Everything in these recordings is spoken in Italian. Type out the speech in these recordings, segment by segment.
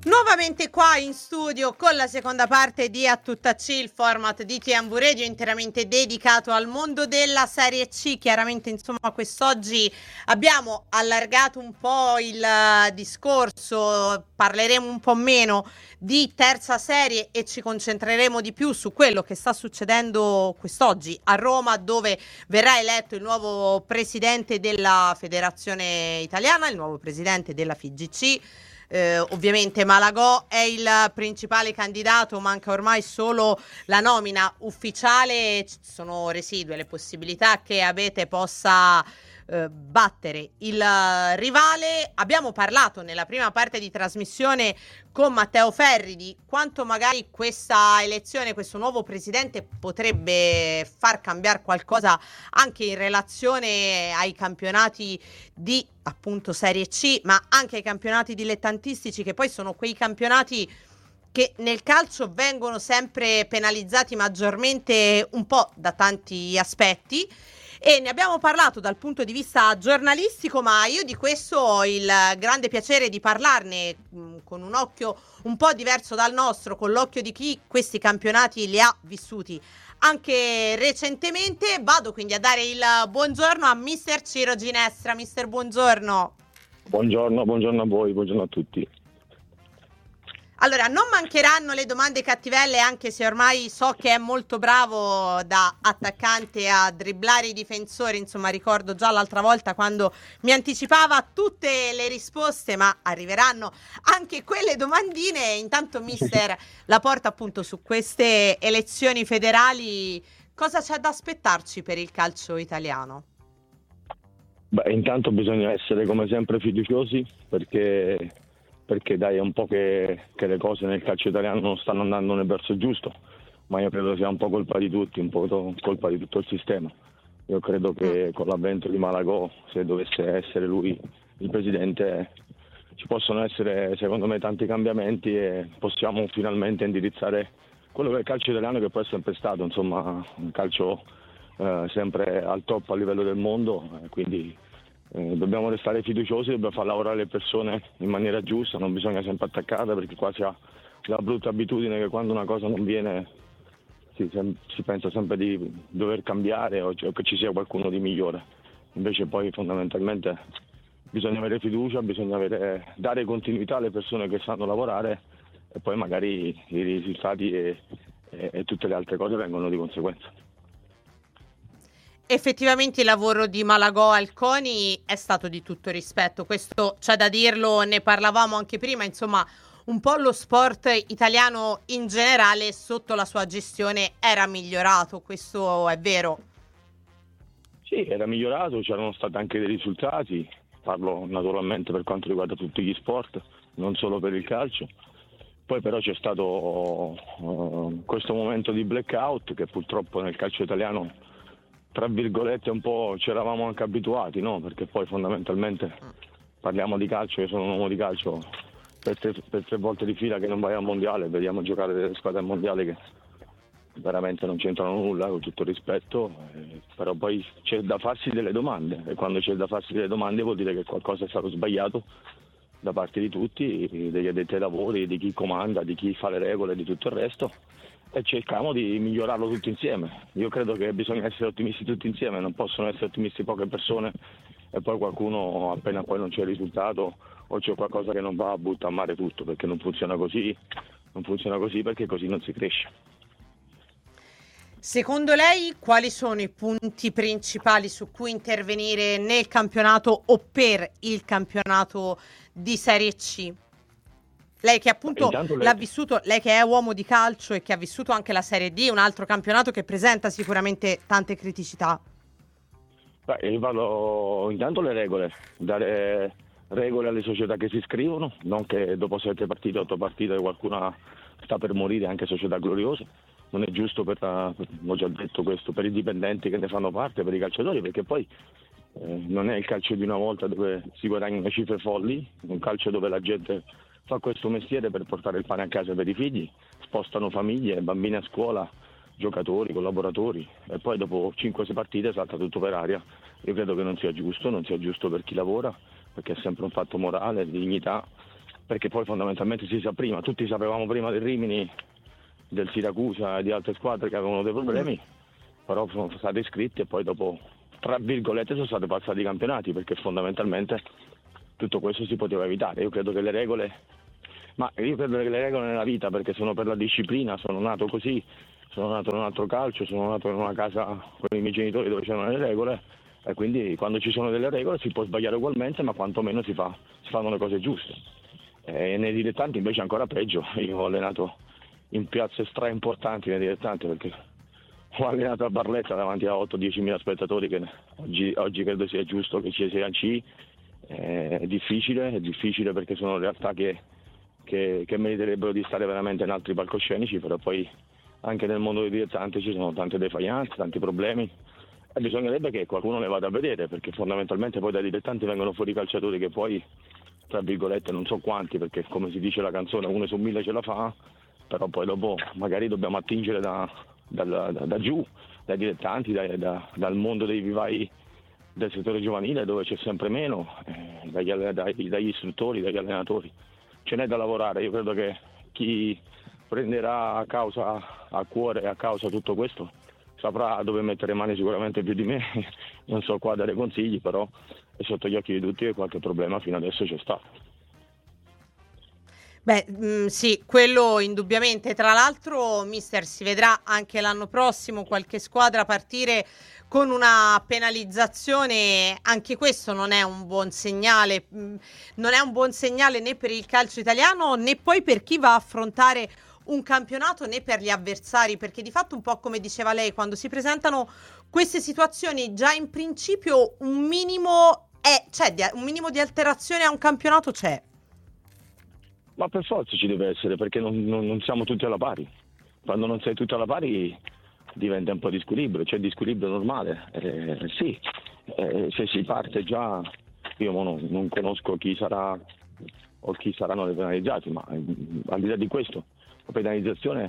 Nuovamente qua in studio con la seconda parte di A Tutta C, il format di TMV Radio interamente dedicato al mondo della Serie C. Chiaramente, insomma, quest'oggi abbiamo allargato un po' il discorso, parleremo un po' meno di terza serie e ci concentreremo di più su quello che sta succedendo quest'oggi a Roma, dove verrà eletto il nuovo presidente della Federazione Italiana, il nuovo presidente della FIGC. Ovviamente Malagò è il principale candidato, manca ormai solo la nomina ufficiale, ci sono residue le possibilità che Abete possa battere il rivale. Abbiamo parlato nella prima parte di trasmissione con Matteo Ferri di quanto magari questa elezione, questo nuovo presidente potrebbe far cambiare qualcosa anche in relazione ai campionati di appunto Serie C, ma anche ai campionati dilettantistici, che poi sono quei campionati che nel calcio vengono sempre penalizzati maggiormente un po' da tanti aspetti. E ne abbiamo parlato dal punto di vista giornalistico, ma io di questo ho il grande piacere di parlarne con un occhio un po' diverso dal nostro, con l'occhio di chi questi campionati li ha vissuti anche recentemente. Vado quindi a dare il buongiorno a mister Ciro Ginestra. Mister, buongiorno. Buongiorno a voi, buongiorno a tutti. Allora, non mancheranno le domande cattivelle, anche se ormai so che è molto bravo da attaccante a dribblare i difensori. Insomma, ricordo già l'altra volta quando mi anticipava tutte le risposte, ma arriveranno anche quelle domandine. Intanto, mister, la porta appunto su queste elezioni federali. Cosa c'è da aspettarci per il calcio italiano? Beh, intanto bisogna essere come sempre fiduciosi perché dai, è un po' che le cose nel calcio italiano non stanno andando nel verso giusto, ma io credo sia un po' colpa di tutti, un po' colpa di tutto il sistema. Io credo che con l'avvento di Malagò, se dovesse essere lui il presidente, ci possono essere secondo me tanti cambiamenti e possiamo finalmente indirizzare quello che è il calcio italiano, che poi è sempre stato, insomma, un calcio sempre al top a livello del mondo, quindi dobbiamo restare fiduciosi, dobbiamo far lavorare le persone in maniera giusta, non bisogna sempre attaccare, perché qua si ha la brutta abitudine che quando una cosa non viene si pensa sempre di dover cambiare o che ci sia qualcuno di migliore. Invece poi fondamentalmente bisogna avere fiducia, dare continuità alle persone che sanno lavorare e poi magari i risultati e tutte le altre cose vengono di conseguenza. Effettivamente il lavoro di Malagò al CONI è stato di tutto rispetto, questo c'è da dirlo, ne parlavamo anche prima, insomma un po' lo sport italiano in generale sotto la sua gestione era migliorato, questo è vero. Sì, era migliorato, c'erano stati anche dei risultati, parlo naturalmente per quanto riguarda tutti gli sport, non solo per il calcio. Poi però c'è stato questo momento di blackout che purtroppo nel calcio italiano, tra virgolette, un po' ci eravamo anche abituati, no? Perché poi fondamentalmente parliamo di calcio, io sono un uomo di calcio per tre volte di fila che non vai al mondiale, vediamo giocare delle squadre al mondiale che veramente non c'entrano nulla, con tutto il rispetto, però poi c'è da farsi delle domande e quando c'è da farsi delle domande vuol dire che qualcosa è stato sbagliato da parte di tutti, degli addetti ai lavori, di chi comanda, di chi fa le regole, di tutto il resto, e cerchiamo di migliorarlo tutti insieme. Io credo che bisogna essere ottimisti tutti insieme, non possono essere ottimisti poche persone e poi qualcuno appena poi non c'è il risultato o c'è qualcosa che non va, butta a mare tutto, perché non funziona così perché così non si cresce. Secondo lei quali sono i punti principali su cui intervenire nel campionato o per il campionato di Serie C? Lei che appunto l'ha vissuto, lei che è uomo di calcio e che ha vissuto anche la Serie D, un altro campionato che presenta sicuramente tante criticità. Beh, io parlo intanto le regole, dare regole alle società che si iscrivono, non che dopo 7 partite, 8 partite qualcuna sta per morire, anche società gloriose. Non è giusto ho già detto questo, per i dipendenti che ne fanno parte, per i calciatori, perché poi non è il calcio di una volta dove si guadagnano cifre folli, un calcio dove la gente fa questo mestiere per portare il pane a casa per i figli, spostano famiglie, bambini a scuola, giocatori, collaboratori, e poi dopo 5-6 partite salta tutto per aria. Io credo che non sia giusto per chi lavora, perché è sempre un fatto morale, di dignità, perché poi fondamentalmente si sa prima, tutti sapevamo prima del Rimini, del Siracusa e di altre squadre che avevano dei problemi, però sono stati iscritti e poi dopo, tra virgolette, sono stati passati i campionati, perché fondamentalmente tutto questo si poteva evitare. Io credo che le regole nella vita, perché sono per la disciplina, sono nato così, sono nato in un altro calcio, sono nato in una casa con i miei genitori dove c'erano le regole, e quindi quando ci sono delle regole si può sbagliare ugualmente, ma quantomeno si fanno le cose giuste. E nei dilettanti invece ancora peggio. Io ho allenato in piazze stra importanti nei dilettanti, perché ho allenato a Barletta davanti a 8-10 mila spettatori, che oggi credo sia giusto che ci sia in C. È difficile perché sono realtà che meriterebbero di stare veramente in altri palcoscenici, però poi anche nel mondo dei dilettanti ci sono tante defaillanze, tanti problemi, e bisognerebbe che qualcuno le vada a vedere, perché fondamentalmente poi dai dilettanti vengono fuori calciatori che poi, tra virgolette, non so quanti, perché come si dice la canzone, 1 su 1000 ce la fa, però poi dopo magari dobbiamo attingere da giù, dai dilettanti, dal mondo dei vivai del settore giovanile, dove c'è sempre meno, dagli istruttori, dagli allenatori. Ce n'è da lavorare. Io credo che chi prenderà a cuore e a causa tutto questo saprà dove mettere mani sicuramente più di me. Non so qua dare consigli, però è sotto gli occhi di tutti che qualche problema fino adesso c'è stato. Sì, quello indubbiamente. Tra l'altro, mister, si vedrà anche l'anno prossimo qualche squadra partire con una penalizzazione. Anche questo non è un buon segnale. Non è un buon segnale né per il calcio italiano, né poi per chi va a affrontare un campionato, né per gli avversari, perché di fatto, un po' come diceva lei, quando si presentano queste situazioni, già in principio un minimo un minimo di alterazione a un campionato c'è. Ma per forza ci deve essere, perché non siamo tutti alla pari. Quando non sei tutti alla pari diventa un po' di squilibrio, c'è di squilibrio normale. Sì, se si parte già, io non conosco chi sarà o chi saranno le penalizzati, ma al di là di questo, la penalizzazione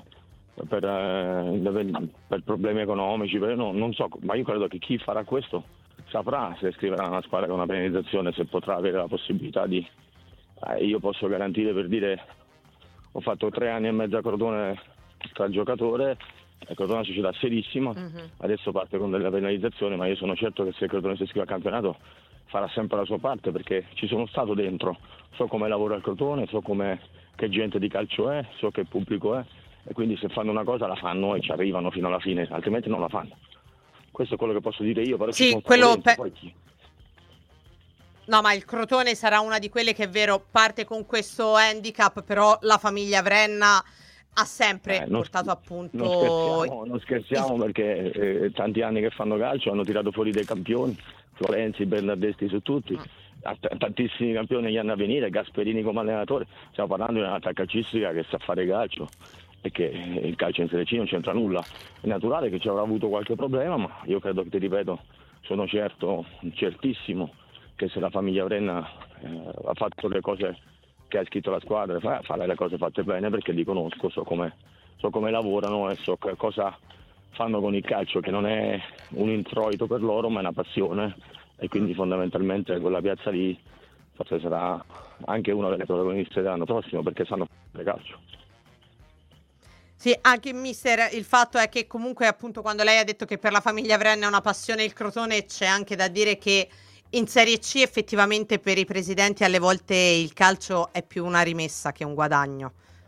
per problemi economici, non so, ma io credo che chi farà questo saprà se scriverà una squadra con una penalizzazione, se potrà avere la possibilità di... io posso garantire, per dire, ho fatto 3 anni e mezzo a Crotone tra giocatore, Crotone è una società serissima, adesso parte con delle penalizzazioni, ma io sono certo che se Crotone si iscrive al campionato farà sempre la sua parte, perché ci sono stato dentro, so come lavora il Crotone, so che gente di calcio è, so che pubblico è, e quindi se fanno una cosa la fanno e ci arrivano fino alla fine, altrimenti non la fanno. Questo è quello che posso dire io, però sì, ci sono stato dentro, poi chi... No, ma il Crotone sarà una di quelle che, è vero, parte con questo handicap, però la famiglia Vrenna ha sempre portato a punto... Non scherziamo perché tanti anni che fanno calcio, hanno tirato fuori dei campioni, Florenzi, Bernardeschi su tutti, tantissimi campioni negli anni a venire, Gasperini come allenatore. Stiamo parlando di un'altra calcistica che sa fare calcio e che il calcio in Serie C non c'entra nulla. È naturale che ci avrà avuto qualche problema, ma io credo che, ti ripeto, sono certissimo che se la famiglia Vrenna ha fatto le cose che ha scritto la squadra, farà le cose fatte bene, perché li conosco, so come lavorano e so cosa fanno con il calcio, che non è un introito per loro, ma è una passione, e quindi fondamentalmente quella piazza lì forse sarà anche una delle protagoniste dell'anno prossimo, perché sanno fare calcio. Sì, anche mister, il fatto è che comunque, appunto, quando lei ha detto che per la famiglia Vrenna è una passione il Crotone, c'è anche da dire che in Serie C effettivamente per i presidenti alle volte il calcio è più una rimessa che un guadagno.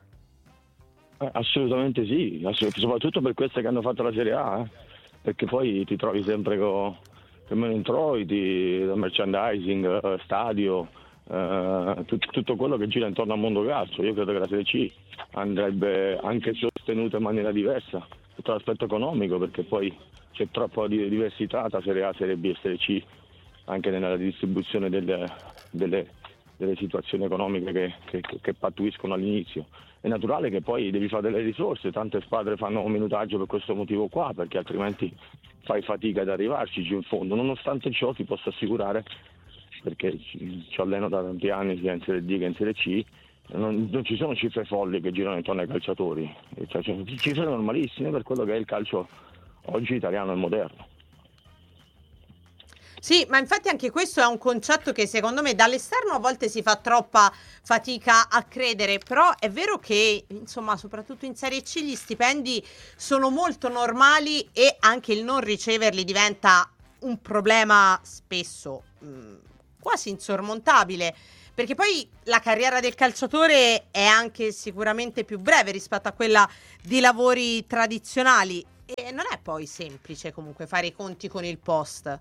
Assolutamente sì, soprattutto per queste che hanno fatto la Serie A, perché poi ti trovi sempre con meno introiti, merchandising, stadio, tutto quello che gira intorno al mondo calcio. Io credo che la Serie C andrebbe anche sostenuta in maniera diversa sotto l'aspetto economico, perché poi c'è troppa diversità tra Serie A, Serie B e Serie C, anche nella distribuzione delle situazioni economiche che pattuiscono all'inizio. È naturale che poi devi fare delle risorse, tante squadre fanno un minutaggio per questo motivo qua, perché altrimenti fai fatica ad arrivarci giù in fondo. Nonostante ciò ti posso assicurare, perché ci alleno da tanti anni sia in Serie D che in Serie C, non ci sono cifre folli che girano intorno ai calciatori, cioè, sono cifre normalissime per quello che è il calcio oggi italiano e moderno. Sì, ma infatti anche questo è un concetto che secondo me dall'esterno a volte si fa troppa fatica a credere, però è vero che, insomma, soprattutto in Serie C gli stipendi sono molto normali e anche il non riceverli diventa un problema spesso quasi insormontabile, perché poi la carriera del calciatore è anche sicuramente più breve rispetto a quella di lavori tradizionali e non è poi semplice comunque fare i conti con il post.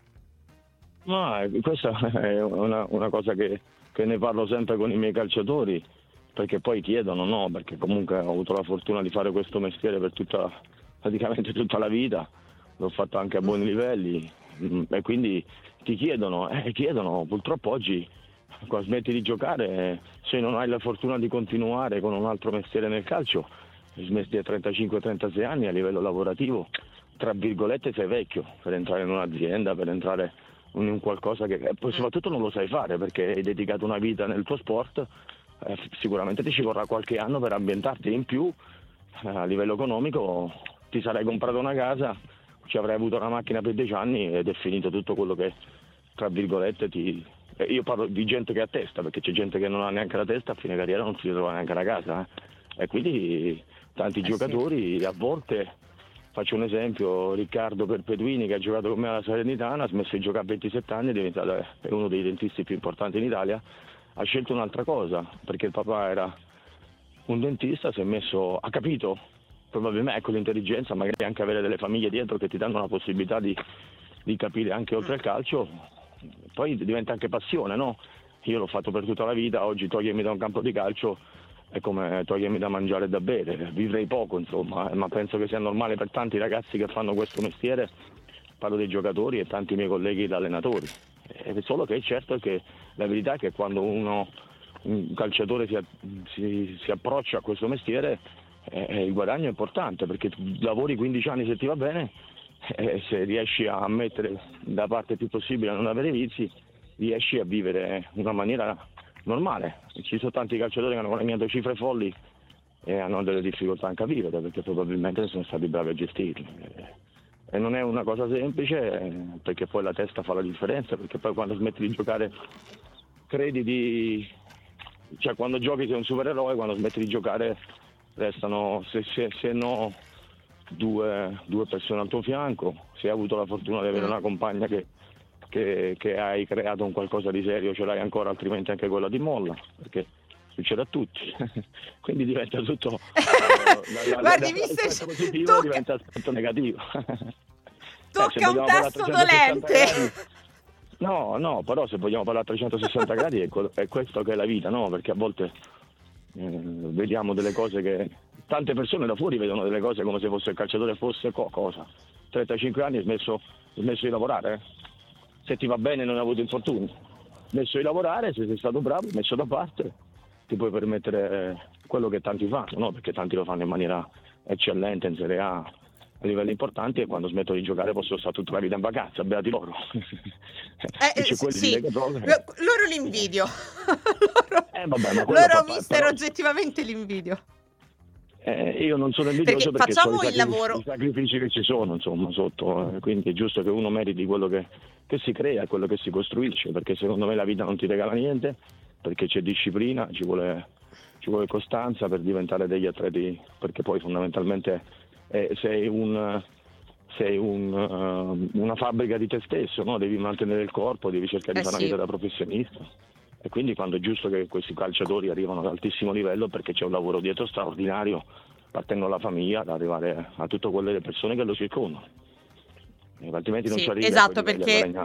Ma questa è una cosa che ne parlo sempre con i miei calciatori, perché poi chiedono, no, perché comunque ho avuto la fortuna di fare questo mestiere per praticamente tutta la vita, l'ho fatto anche a buoni livelli, e quindi ti chiedono, purtroppo oggi quando smetti di giocare, se non hai la fortuna di continuare con un altro mestiere nel calcio, smetti a 35-36 anni a livello lavorativo, tra virgolette sei vecchio per entrare in un'azienda, per entrare in un qualcosa che poi soprattutto non lo sai fare perché hai dedicato una vita nel tuo sport, sicuramente ti ci vorrà qualche anno per ambientarti, in più a livello economico ti sarai comprato una casa, ci avrai avuto una macchina per 10 anni ed è finito tutto quello che tra virgolette io parlo di gente che ha testa, perché c'è gente che non ha neanche la testa, a fine carriera non si trova neanche una casa, e quindi tanti giocatori a volte. Faccio un esempio, Riccardo Perpetuini che ha giocato con me alla Salernitana, ha smesso di giocare a 27 anni, è uno dei dentisti più importanti in Italia, ha scelto un'altra cosa, perché il papà era un dentista, ha capito, probabilmente con l'intelligenza, magari anche avere delle famiglie dietro che ti danno la possibilità di capire anche oltre il calcio, poi diventa anche passione, no? Io l'ho fatto per tutta la vita, oggi togliermi da un campo di calcio è come togliermi da mangiare e da bere, vivrei poco insomma, ma penso che sia normale per tanti ragazzi che fanno questo mestiere, parlo dei giocatori e tanti miei colleghi da allenatori, solo che certo è che la verità è che quando un calciatore si approccia a questo mestiere il guadagno è importante, perché tu lavori 15 anni se ti va bene, se riesci a mettere da parte il più possibile a non avere vizi, riesci a vivere in una maniera normale. Ci sono tanti calciatori che hanno guadagnato cifre folli e hanno delle difficoltà anche a vivere perché probabilmente non sono stati bravi a gestirli, e non è una cosa semplice, perché poi la testa fa la differenza, perché poi quando smetti di giocare cioè quando giochi sei un supereroe, quando smetti di giocare restano se no due persone al tuo fianco, se hai avuto la fortuna di avere una compagna che hai creato un qualcosa di serio, ce l'hai ancora, altrimenti anche quella ti molla, perché succede a tutti. Quindi diventa tutto guardi, l'aspetto positivo diventa aspetto negativo. Tocca un tasto dolente. No, però se vogliamo parlare a 360 gradi è questo che è la vita, no? Perché a volte vediamo delle cose che tante persone da fuori vedono delle cose come se fosse il calciatore fosse cosa. 35 anni hai smesso di lavorare? Se ti va bene non hai avuto infortuni, smesso di lavorare, se sei stato bravo, messo da parte, ti puoi permettere quello che tanti fanno, no? Perché tanti lo fanno in maniera eccellente in Serie A livelli importanti, e quando smetto di giocare posso stare tutta la vita in vacanza, beati loro. Sì. Loro li invidio. loro mister, oggettivamente li invidio. Io non sono invidioso perché facciamo so il lavoro, i sacrifici che ci sono insomma sotto, quindi è giusto che uno meriti quello che si crea, quello che si costruisce, perché secondo me la vita non ti regala niente, perché c'è disciplina, ci vuole costanza per diventare degli atleti, perché poi fondamentalmente sei una fabbrica di te stesso, no? Devi mantenere il corpo, devi cercare di fare una vita da professionista, e quindi quando è giusto che questi calciatori arrivano ad altissimo livello, perché c'è un lavoro dietro straordinario, partendo dalla famiglia, ad arrivare a tutte quelle persone che lo circondano, altrimenti non ci arrivi. Esatto, perché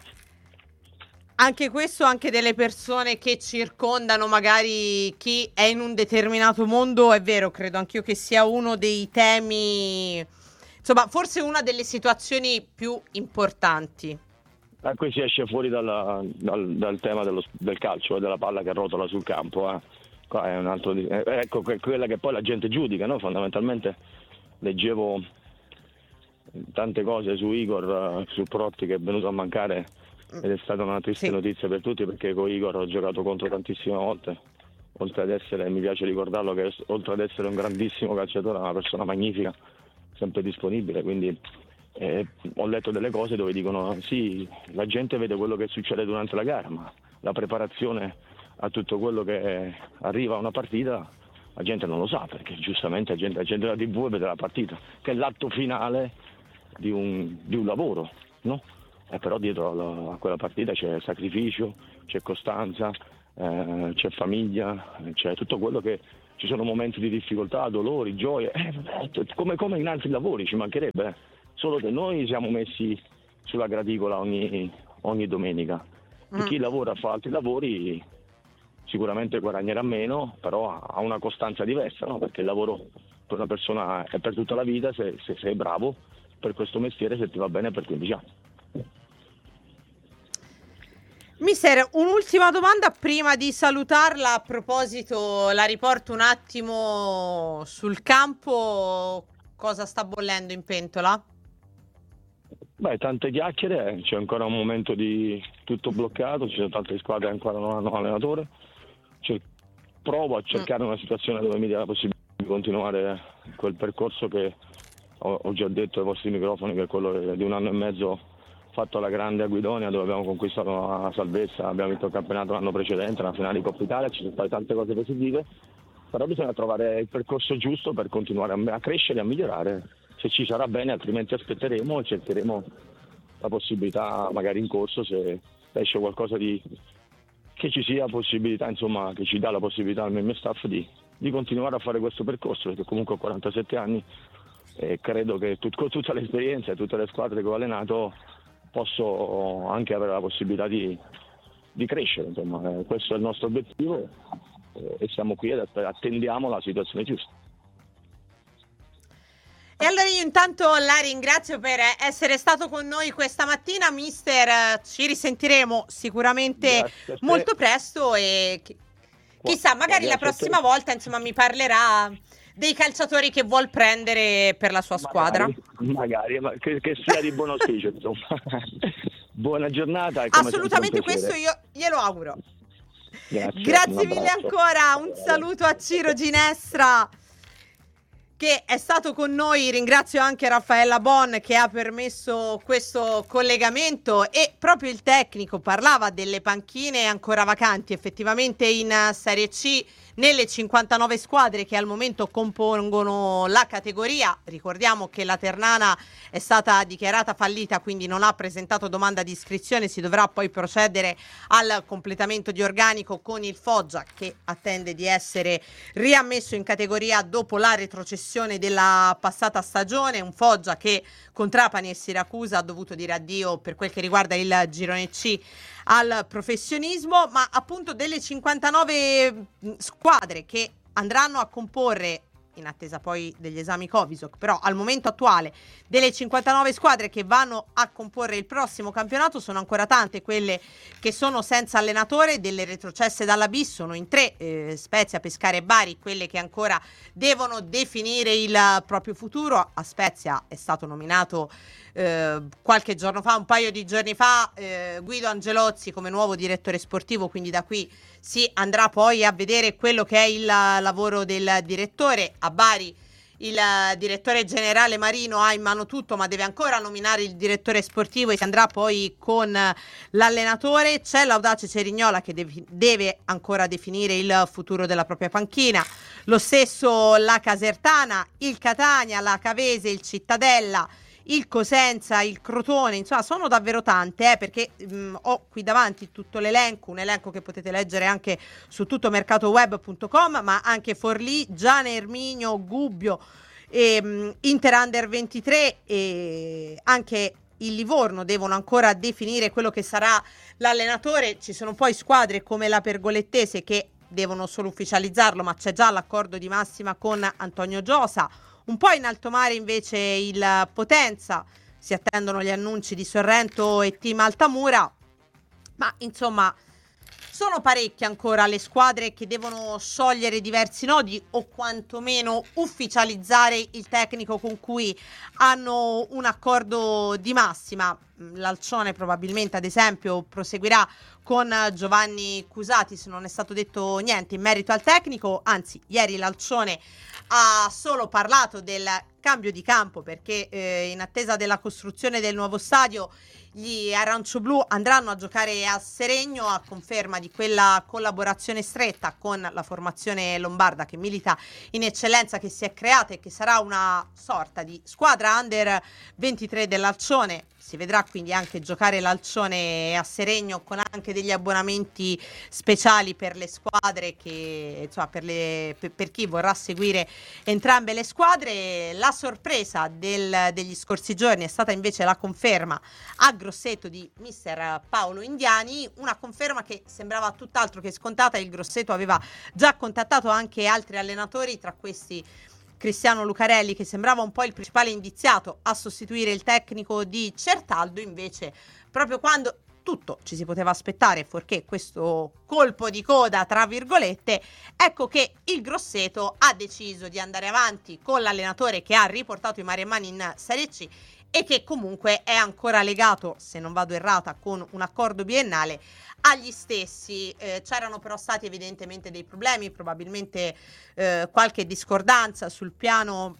anche questo, anche delle persone che circondano magari chi è in un determinato mondo, è vero, credo anch'io che sia uno dei temi, insomma forse una delle situazioni più importanti. Qui si esce fuori dal tema del calcio e della palla che rotola sul campo. Qua è un altro ecco quella che poi la gente giudica, no? Fondamentalmente leggevo tante cose su Igor, su Protti, che è venuto a mancare, ed è stata una triste notizia per tutti, perché con Igor ho giocato contro tantissime volte, oltre ad essere, mi piace ricordarlo, che oltre ad essere un grandissimo calciatore, una persona magnifica, sempre disponibile, quindi Ho letto delle cose dove dicono sì, la gente vede quello che succede durante la gara, ma la preparazione a tutto quello che arriva a una partita la gente non lo sa, perché giustamente la gente della TV vede la partita, che è l'atto finale di un lavoro, no? Però dietro a quella partita c'è sacrificio, c'è costanza, c'è famiglia, c'è tutto quello che... Ci sono momenti di difficoltà, dolori, gioie, come in altri lavori, ci mancherebbe. Solo che noi siamo messi sulla graticola ogni domenica. E chi lavora fa altri lavori sicuramente guadagnerà meno, però ha una costanza diversa, no? Perché il lavoro per una persona è per tutta la vita, se sei bravo per questo mestiere, se ti va bene per 15 anni. Mister, un'ultima domanda prima di salutarla. A proposito, la riporto un attimo sul campo. Cosa sta bollendo in pentola? Beh, tante chiacchiere, c'è ancora un momento di tutto bloccato, ci sono tante squadre che ancora non hanno allenatore. Provo a cercare una situazione dove mi dia la possibilità di continuare quel percorso che ho già detto ai vostri microfoni, che è quello di 1 anno e mezzo fatto alla grande a Guidonia, dove abbiamo conquistato la salvezza, abbiamo vinto il campionato l'anno precedente, la finale di Coppa Italia, ci sono state tante cose positive, però bisogna trovare il percorso giusto per continuare a crescere e a migliorare. Se ci sarà bene, altrimenti aspetteremo e cercheremo la possibilità magari in corso, se esce qualcosa che ci sia possibilità, insomma, che ci dà la possibilità al mio staff di continuare a fare questo percorso, perché comunque ho 47 anni e credo che con tutta l'esperienza e tutte le squadre che ho allenato posso anche avere la possibilità di crescere, insomma. Questo è il nostro obiettivo e siamo qui ed attendiamo la situazione giusta. E allora io intanto la ringrazio per essere stato con noi questa mattina, mister. Ci risentiremo sicuramente molto presto e chissà, magari la prossima volta, insomma, mi parlerà dei calciatori che vuol prendere per la sua squadra. Magari che sia di buon auspicio, insomma. Buona giornata. Assolutamente, questo io glielo auguro. Grazie mille ancora, un saluto a Ciro Ginestra che è stato con noi. Ringrazio anche Raffaella Bon che ha permesso questo collegamento, e proprio il tecnico parlava delle panchine ancora vacanti effettivamente in Serie C nelle 59 squadre che al momento compongono la categoria. Ricordiamo che la Ternana è stata dichiarata fallita, quindi non ha presentato domanda di iscrizione, si dovrà poi procedere al completamento di organico con il Foggia, che attende di essere riammesso in categoria dopo la retrocessione della passata stagione. Un Foggia che con Trapani e Siracusa ha dovuto dire addio per quel che riguarda il girone C al professionismo, ma appunto delle 59 squadre che andranno a comporre, in attesa poi degli esami Covisoc, però al momento attuale delle 59 squadre che vanno a comporre il prossimo campionato sono ancora tante quelle che sono senza allenatore. Delle retrocesse dalla B sono in 3, Spezia, Pescara e Bari, quelle che ancora devono definire il proprio futuro. A Spezia è stato nominato qualche giorno fa, un paio di giorni fa, Guido Angelozzi come nuovo direttore sportivo, quindi da qui si andrà poi a vedere quello che è il lavoro del direttore. A Bari il direttore generale Marino ha in mano tutto, ma deve ancora nominare il direttore sportivo e si andrà poi con l'allenatore. C'è l'Audace Cerignola che deve ancora definire il futuro della propria panchina, lo stesso la Casertana, il Catania, la Cavese, il Cittadella, il Cosenza, il Crotone. Insomma, sono davvero tante, perché ho qui davanti tutto l'elenco, un elenco che potete leggere anche su tuttomercatoweb.com, ma anche Forlì, Giane Erminio, Gubbio, Inter Under 23 e anche il Livorno devono ancora definire quello che sarà l'allenatore. Ci sono poi squadre come la Pergolettese che devono solo ufficializzarlo, ma c'è già l'accordo di massima con Antonio Giosa. Un po' in alto mare invece il Potenza, si attendono gli annunci di Sorrento e Team Altamura, ma insomma sono parecchie ancora le squadre che devono sciogliere diversi nodi o quantomeno ufficializzare il tecnico con cui hanno un accordo di massima. l'Alcione probabilmente, ad esempio, proseguirà con Giovanni Cusati, se non è stato detto niente in merito al tecnico. Anzi, ieri l'Alcione ha solo parlato del cambio di campo, perché in attesa della costruzione del nuovo stadio gli arancioblu andranno a giocare a Seregno, a conferma di quella collaborazione stretta con la formazione lombarda che milita in eccellenza, che si è creata e che sarà una sorta di squadra under 23 dell'Alcione. Si vedrà quindi anche giocare l'Alcione a Seregno, con anche degli abbonamenti speciali per le squadre, che insomma per chi vorrà seguire entrambe le squadre. La sorpresa degli scorsi giorni è stata invece la conferma a Grosseto di mister Paolo Indiani, una conferma che sembrava tutt'altro che scontata. Il Grosseto aveva già contattato anche altri allenatori, tra questi Cristiano Lucarelli, che sembrava un po' il principale indiziato a sostituire il tecnico di Certaldo. Invece, proprio quando tutto ci si poteva aspettare, fuorché questo colpo di coda, tra virgolette, ecco che il Grosseto ha deciso di andare avanti con l'allenatore che ha riportato i Maremmani in Serie C e che comunque è ancora legato, se non vado errata, con un accordo biennale agli stessi. C'erano però stati evidentemente dei problemi, probabilmente qualche discordanza sul piano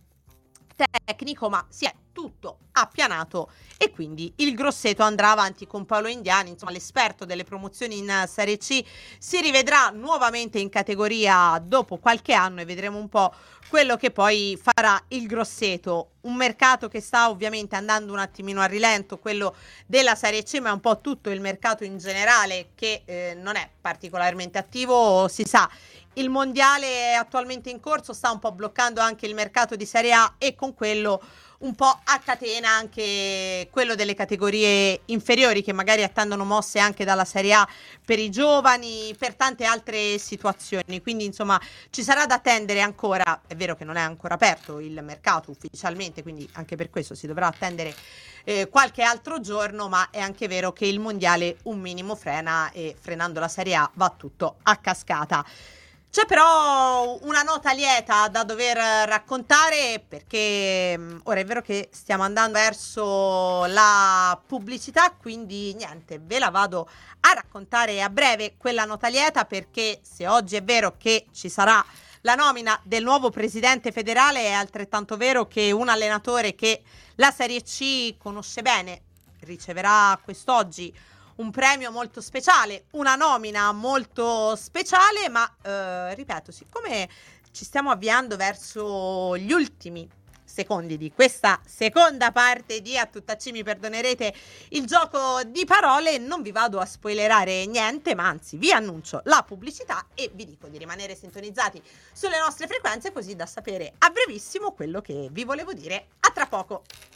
tecnico, ma si è tutto appianato e quindi il Grosseto andrà avanti con Paolo Indiani. Insomma, l'esperto delle promozioni in Serie C si rivedrà nuovamente in categoria dopo qualche anno e vedremo un po' quello che poi farà il Grosseto. Un mercato che sta ovviamente andando un attimino a rilento, quello della Serie C, ma è un po' tutto il mercato in generale che non è particolarmente attivo. Si sa, il mondiale attualmente in corso sta un po' bloccando anche il mercato di Serie A e con quello un po' a catena anche quello delle categorie inferiori, che magari attendono mosse anche dalla Serie A per i giovani, per tante altre situazioni. Quindi insomma ci sarà da attendere ancora. È vero che non è ancora aperto il mercato ufficialmente, quindi anche per questo si dovrà attendere qualche altro giorno, ma è anche vero che il mondiale un minimo frena e frenando la Serie A va tutto a cascata. C'è però una nota lieta da dover raccontare, perché ora è vero che stiamo andando verso la pubblicità, quindi niente, ve la vado a raccontare a breve quella nota lieta, perché se oggi è vero che ci sarà la nomina del nuovo presidente federale, è altrettanto vero che un allenatore che la Serie C conosce bene riceverà quest'oggi un premio molto speciale, una nomina molto speciale, ma ripeto, siccome ci stiamo avviando verso gli ultimi secondi di questa seconda parte di A Tutta C, mi perdonerete il gioco di parole, non vi vado a spoilerare niente, ma anzi vi annuncio la pubblicità e vi dico di rimanere sintonizzati sulle nostre frequenze, così da sapere a brevissimo quello che vi volevo dire. A tra poco!